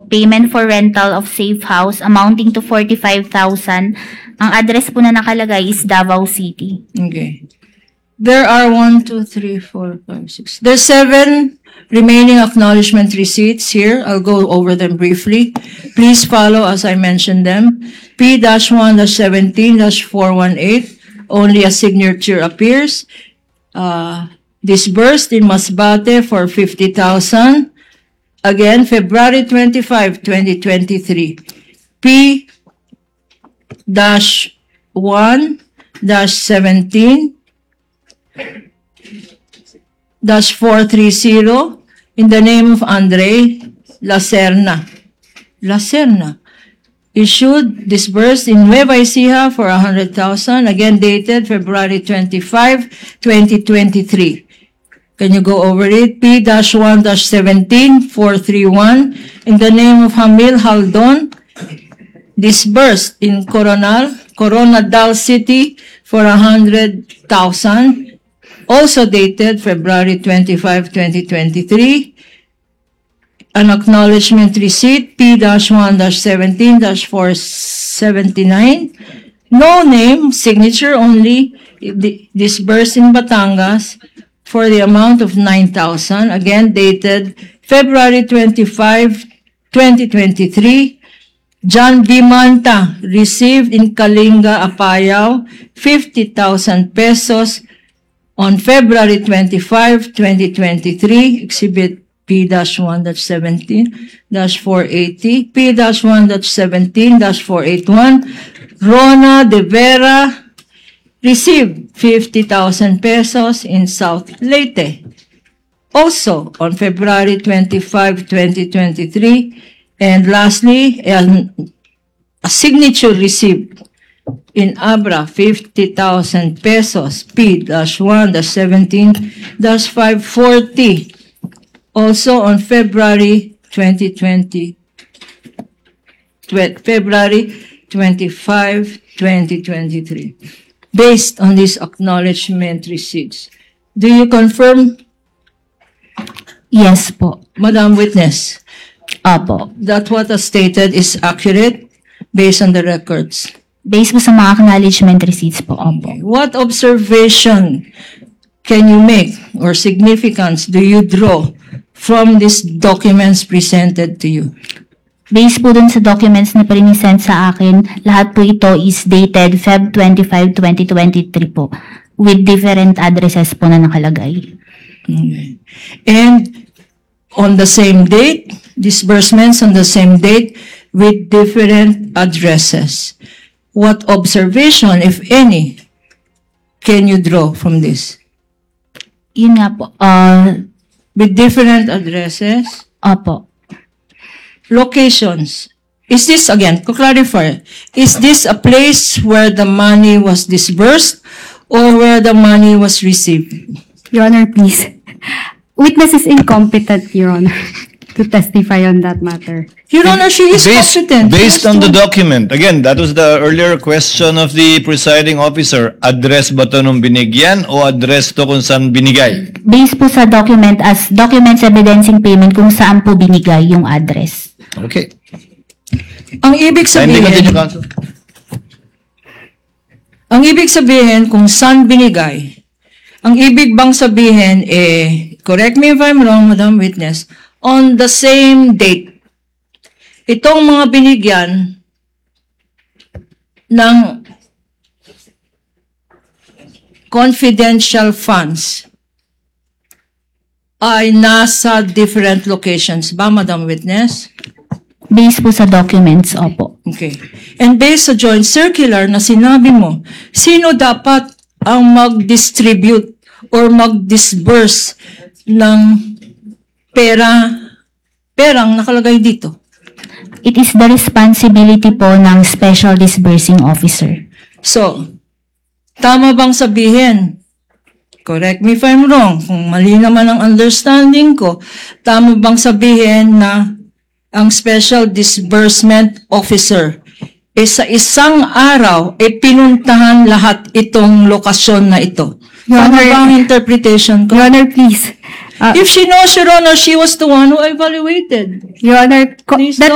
payment for rental of safe house amounting to 45,000. Ang address po na nakalagay is Davao City. Okay. There are 1, 2, 3, 4, 5, 6. There's 7 remaining acknowledgement receipts here. I'll go over them briefly. Please follow as I mentioned them. P-1-17-418. Only a signature appears. Disbursed in Masbate for 50,000. Again, February 25, 2023. P-1-17-430 in the name of Andre Lacerna. Issued, disbursed in Nueva Ecija for 100,000. Again, dated February 25, 2023. Can you go over it? P-1-17-431 in the name of Hamil Haldon. Disbursed in Coronadal City for 100,000. Also dated February 25, 2023. An acknowledgement receipt, P-1-17-479. No name, signature only, disbursed in Batangas for the amount of 9,000. Again, dated February 25, 2023. John B. Manta received in Kalinga, Apayao, 50,000 pesos on February 25, 2023. Exhibit P-1-17-480, P-1-17-481, Rona De Vera received 50,000 pesos in South Leyte. Also on February 25, 2023. And lastly, a signature receipt in Abra, 50,000 pesos, P-1-17-540. Also on February 25, 2023. Based on these acknowledgement receipts, do you confirm? Yes po. Madam Witness, Opo. that what is stated is accurate based on the records? Based po sa mga acknowledgement receipts po. Opo. What observation can you make or significance do you draw from these documents presented to you? Based po dun sa documents na present sa akin, lahat po ito is dated Feb 25, 2023 po, with different addresses po na nakalagay. Okay. And on the same date, disbursements on the same date with different addresses. What observation, if any, can you draw from this? Yun nga po, With different addresses, opo. locations. Is this, again, to clarify, is this a place where the money was disbursed or where the money was received? Your Honor, please. Witness is incompetent, Your Honor, to testify on that matter. Your Honor, she is competent. Based on the document, again, that was the earlier question of the presiding officer. Address ba ito nung binigyan o address to kung saan binigay? Based po sa document as documents evidencing payment kung saan po binigay yung address. Okay. Ang ibig Kindly sabihin, continue, Counsel. ang ibig sabihin kung saan binigay, ang ibig bang sabihin, correct me if I'm wrong, Madam Witness, on the same date, itong mga binigyan ng confidential funds ay nasa different locations ba, Madam Witness? Based po sa documents, opo. Okay. And based sa joint circular na sinabi mo, sino dapat ang mag-distribute or mag-disburse ng perang nakalagay dito? It is the responsibility po ng Special Disbursing Officer. So, tama bang sabihin, correct me if I'm wrong, kung mali naman ang understanding ko, tama bang sabihin na ang Special Disbursement Officer sa isang araw pinuntahan lahat itong lokasyon na ito? Your Tama Honor, ba ang interpretation ko? Your Honor, please. If she knows, Your Honor, she was the one who evaluated. Your Honor, Please that